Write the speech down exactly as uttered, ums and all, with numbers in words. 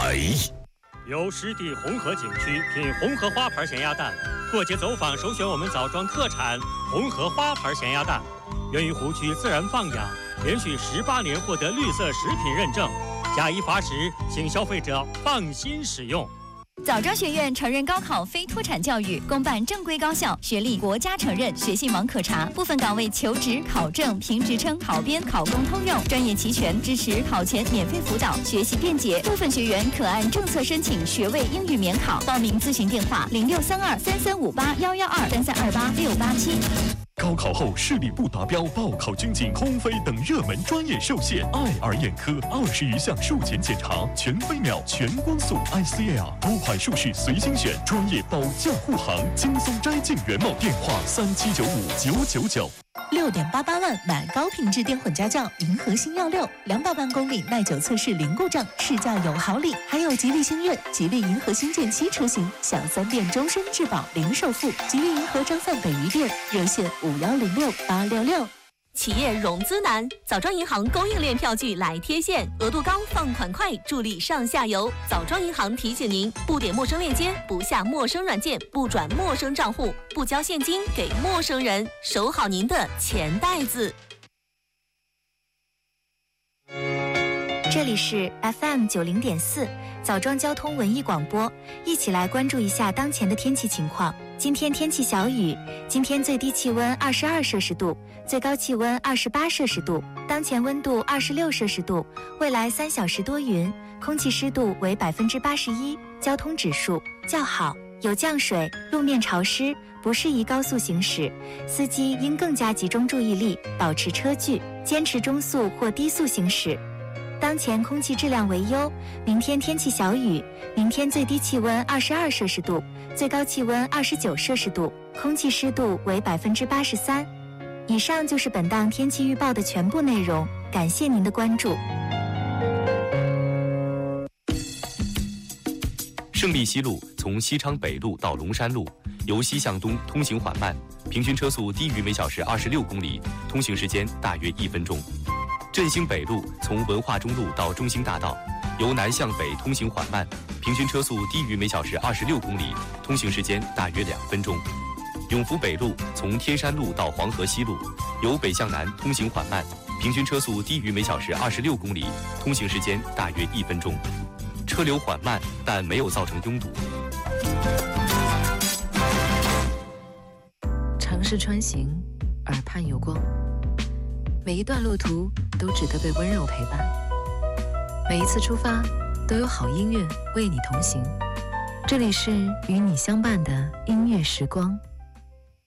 哎， 由湿地红河景区品红河花牌咸鸭蛋，过节走访首选我们枣庄特产红河花牌咸鸭蛋，源于湖区自然放养，连续十八年获得绿色食品认证，假一罚十，请消费者放心使用。 枣庄学院承认高考非脱产教育，公办正规高校，学历国家承认，学信网可查。部分岗位求职、考证、评职称、考编、考公通用，专业齐全，支持考前免费辅导，学习便捷。部分学员可按政策申请学位英语免考。报名咨询电话：零六三二三三五八幺幺二三三二八六八七。 高考后视力不达标、报考军警、空飞等热门专业受限，爱尔眼科二十余项术前检查，全飞秒、全光速 I C L， 多款术式随心选，专业保驾护航，轻松摘进原貌。电话三七九五九九九。 六点八八万买高品质电混家轿，银河星耀六，两百万公里耐久测试零故障，试驾有好礼，还有吉利星越、吉利银河星舰七车型，享三电终身质保零首付。吉利银河张范北宜店热线五幺零六八六六。 企业融资难，枣庄银行供应链票据来贴现，额度高，放款快，助力上下游。枣庄银行提醒您：不点陌生链接，不下陌生软件，不转陌生账户，不交现金给陌生人，守好您的钱袋子。 这里是 F M 九零点四枣庄交通文艺广播，一起来关注一下当前的天气情况。今天天气小雨，今天最低气温二十二摄氏度，最高气温二十八摄氏度，当前温度二十六摄氏度，未来三小时多云，空气湿度为百分之八十一，交通指数较好，有降水，路面潮湿，不适宜高速行驶，司机应更加集中注意力，保持车距，坚持中速或低速行驶。当前空气质量为优，明天天气小雨，明天最低气温二十二摄氏度，最高气温二十九摄氏度，空气湿度为百分之八十三。以上就是本档天气预报的全部内容，感谢您的关注。 胜利西路从西昌北路到龙山路，由西向东通行缓慢，平均车速低于每小时二十六公里，通行时间大约一分钟。振兴北路从文化中路到中兴大道，由南向北通行缓慢，平均车速低于每小时二十六公里，通行时间大约两分钟。永福北路从天山路到黄河西路，由北向南通行缓慢，平均车速低于每小时二十六公里，通行时间大约一分钟。车流缓慢，但没有造成拥堵。 尝试穿行，耳畔有光。每一段路途都值得被温柔陪伴，每一次出发都有好音乐为你同行。这里是与你相伴的音乐时光。